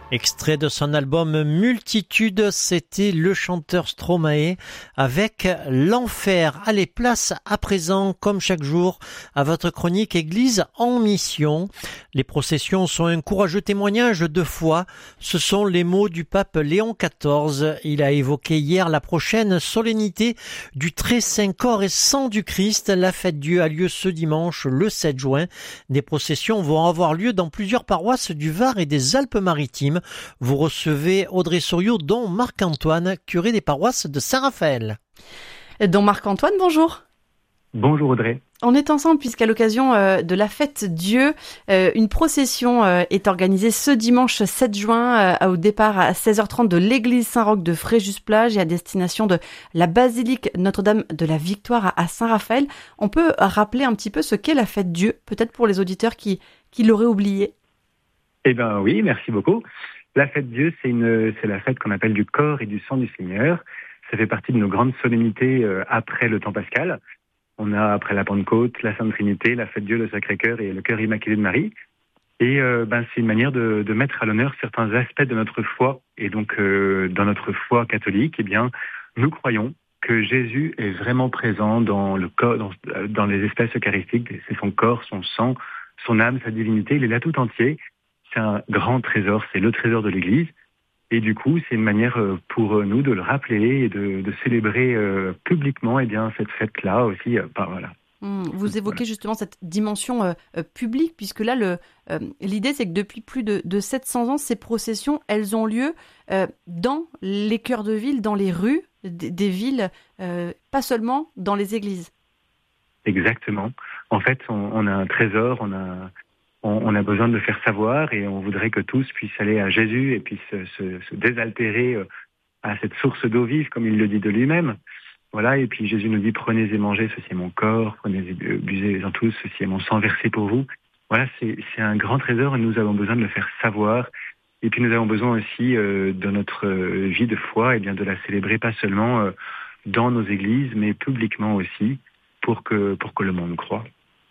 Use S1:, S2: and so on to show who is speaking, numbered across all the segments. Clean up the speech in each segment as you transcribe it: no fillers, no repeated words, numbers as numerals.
S1: Extrait de son album Multitude, c'était le chanteur Stromae avec L'Enfer. Allez, place à présent, comme chaque jour, à votre chronique Église en mission. Les processions sont un courageux témoignage de foi. Ce sont les mots du pape Léon XIV. Il a évoqué hier la prochaine solennité du très saint corps et sang du Christ. La fête Dieu a lieu ce dimanche, le 7 juin. Des processions vont avoir lieu dans plusieurs paroisses du Var et des Alpes-Maritimes. Vous recevez Audrey Souriau, dont Marc-Antoine, curé des paroisses de Saint-Raphaël.
S2: Don Marc-Antoine, bonjour.
S3: Bonjour Audrey.
S2: On est ensemble puisqu'à l'occasion de la fête Dieu, une procession est organisée ce dimanche 7 juin au départ à 16h30 de l'église Saint-Roch de Fréjus-Plage et à destination de la basilique Notre-Dame de la Victoire à Saint-Raphaël. On peut rappeler un petit peu ce qu'est la fête Dieu, peut-être pour les auditeurs qui l'auraient oublié.
S3: Eh bien oui, merci beaucoup. La fête Dieu, c'est la fête qu'on appelle du corps et du sang du Seigneur. Ça fait partie de nos grandes solennités après le temps pascal. On a, après la Pentecôte, la Sainte Trinité, la fête Dieu, le Sacré-Cœur et le Cœur Immaculé de Marie. Et c'est une manière de mettre à l'honneur certains aspects de notre foi. Et donc, dans notre foi catholique, eh bien, nous croyons que Jésus est vraiment présent dans le corps, dans les espèces eucharistiques. C'est son corps, son sang, son âme, sa divinité. Il est là tout entier. C'est un grand trésor, c'est le trésor de l'Église. Et du coup, c'est une manière pour nous de le rappeler et de célébrer publiquement cette fête-là aussi. Voilà.
S2: Vous évoquez justement cette dimension publique, puisque là, l'idée, c'est que depuis plus de 700 ans, ces processions, elles ont lieu dans les cœurs de ville, dans les rues des villes, pas seulement dans les églises.
S3: Exactement. En fait, on a un trésor, on a besoin de le faire savoir et on voudrait que tous puissent aller à Jésus et puis se désaltérer à cette source d'eau vive, comme il le dit de lui-même. Voilà, et puis Jésus nous dit, prenez et mangez, ceci est mon corps, prenez et buvez-en tous, ceci est mon sang versé pour vous. Voilà, c'est un grand trésor et nous avons besoin de le faire savoir. Et puis nous avons besoin aussi de notre vie de foi, de la célébrer pas seulement dans nos églises, mais publiquement aussi, pour que le monde croie.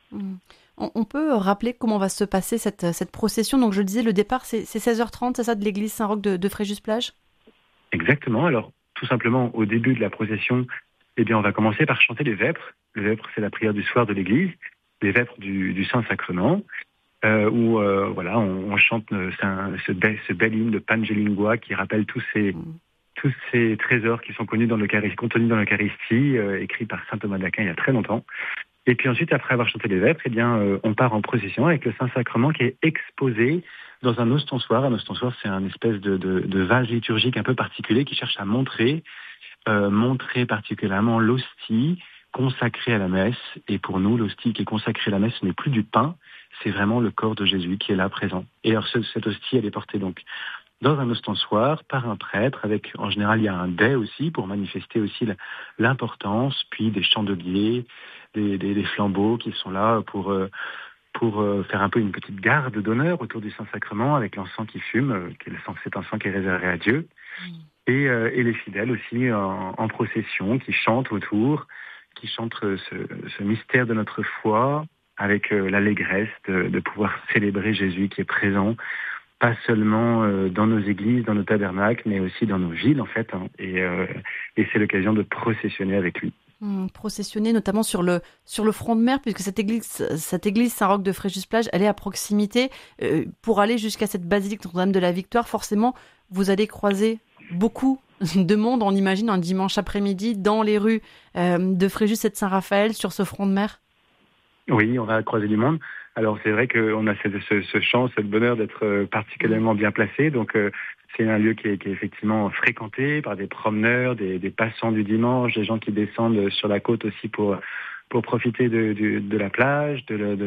S2: On peut rappeler comment va se passer cette procession. Donc je le disais, le départ c'est 16h30, c'est ça, de l'église Saint-Roch de Fréjus-Plage ?
S3: Exactement. Alors tout simplement au début de la procession, on va commencer par chanter les vêpres. Le vêpres, c'est la prière du soir de l'église, les vêpres du Saint-Sacrement, où on chante ce bel hymne de Pange Lingua qui rappelle tous ces trésors qui sont contenus dans l'Eucharistie, écrits par saint Thomas d'Aquin il y a très longtemps. Et puis ensuite, après avoir chanté les vêpres, on part en procession avec le Saint-Sacrement qui est exposé dans un ostensoir. Un ostensoir, c'est un espèce de vase liturgique un peu particulier qui cherche à montrer particulièrement l'hostie consacrée à la messe. Et pour nous, l'hostie qui est consacrée à la messe, ce n'est plus du pain, c'est vraiment le corps de Jésus qui est là présent. Et alors cette hostie, elle est portée donc dans un ostensoir par un prêtre, avec en général il y a un dais aussi pour manifester aussi l'importance, puis des chandeliers, des flambeaux qui sont là pour faire un peu une petite garde d'honneur autour du Saint-Sacrement avec l'encens qui fume, c'est un sang qui est réservé à Dieu. Et les fidèles aussi en procession qui chantent autour, qui chantent ce mystère de notre foi avec l'allégresse de pouvoir célébrer Jésus qui est présent, pas seulement dans nos églises, dans nos tabernacles, mais aussi dans nos villes en fait. Et c'est l'occasion de processionner avec lui.
S2: Processionner notamment sur le front de mer, puisque cette église Saint-Roch de Fréjus-Plage, elle est à proximité. Pour aller jusqu'à cette basilique Notre-Dame de la Victoire, forcément, vous allez croiser beaucoup de monde, on imagine, un dimanche après-midi, dans les rues de Fréjus et de Saint-Raphaël, sur ce front de mer.
S3: Oui, on va croiser du monde. Alors c'est vrai qu'on a ce chance, ce bonheur d'être particulièrement bien placé. Donc c'est un lieu qui est effectivement fréquenté par des promeneurs, des passants du dimanche, des gens qui descendent sur la côte aussi pour profiter de la plage,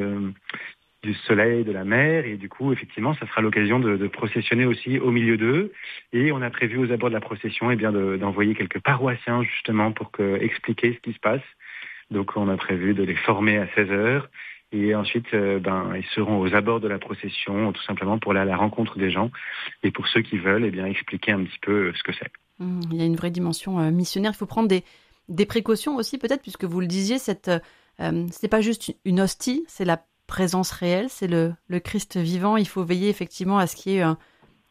S3: du soleil, de la mer. Et du coup, effectivement, ça sera l'occasion de processionner aussi au milieu d'eux. Et on a prévu aux abords de la procession d'envoyer quelques paroissiens justement pour expliquer ce qui se passe. Donc on a prévu de les former à 16h. Et ensuite, ils seront aux abords de la procession, tout simplement pour aller à la rencontre des gens. Et pour ceux qui veulent, expliquer un petit peu ce que c'est.
S2: Il y a une vraie dimension missionnaire. Il faut prendre des précautions aussi, peut-être, puisque vous le disiez, c'est pas juste une hostie, c'est la présence réelle, c'est le Christ vivant. Il faut veiller effectivement à ce qu'il y ait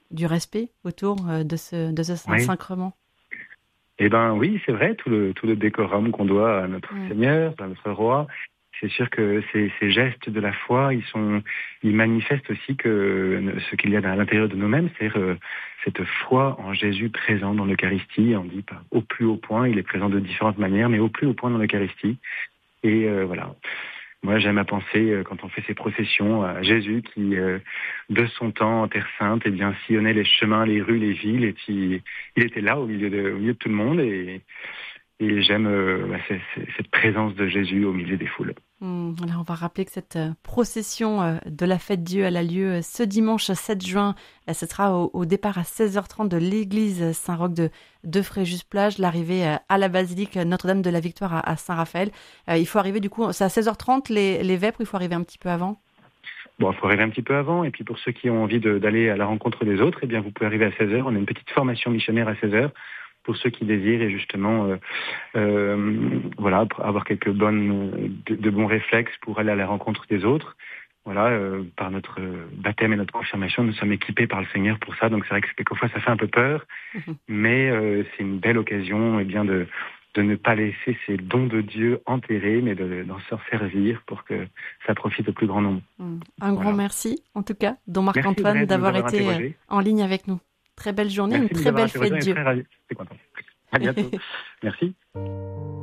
S2: du respect autour de ce Saint-Sacrement.
S3: Eh ben oui, c'est vrai, tout le décorum qu'on doit à notre Seigneur, à notre Roi. C'est sûr que ces gestes de la foi, ils manifestent aussi ce qu'il y a à l'intérieur de nous-mêmes, c'est-à-dire cette foi en Jésus présent dans l'Eucharistie. On dit pas au plus haut point, il est présent de différentes manières, mais au plus haut point dans l'Eucharistie. Et voilà. Moi, j'aime à penser, quand on fait ces processions, à Jésus qui, de son temps en Terre Sainte, eh bien, sillonnait les chemins, les rues, les villes, et il était là, au milieu de tout le monde, et j'aime cette présence de Jésus au milieu des foules.
S2: Alors on va rappeler que cette procession de la fête Dieu, elle a lieu ce dimanche 7 juin. Ce sera au départ à 16h30 de l'église Saint-Roch de Fréjus-Plage, l'arrivée à la basilique Notre-Dame de la Victoire à Saint-Raphaël. Il faut arriver du coup, c'est à 16h30 les vêpres, il faut arriver un petit peu avant.
S3: Bon, il faut arriver un petit peu avant, et puis pour ceux qui ont envie d'aller à la rencontre des autres, eh bien vous pouvez arriver à 16h. On a une petite formation missionnaire à 16h. Pour ceux qui désirent et justement voilà, pour avoir quelques de bons réflexes pour aller à la rencontre des autres. Voilà, par notre baptême et notre confirmation, nous sommes équipés par le Seigneur pour ça. Donc c'est vrai que quelquefois ça fait un peu peur, mais c'est une belle occasion de ne pas laisser ces dons de Dieu enterrés, mais d'en se servir pour que ça profite au plus grand nombre.
S2: Un grand merci, en tout cas, don Marc-Antoine, d'avoir été en ligne avec nous. Très belle journée, une très belle fête Dieu.
S3: Très ravi. Je suis content. À bientôt. Merci.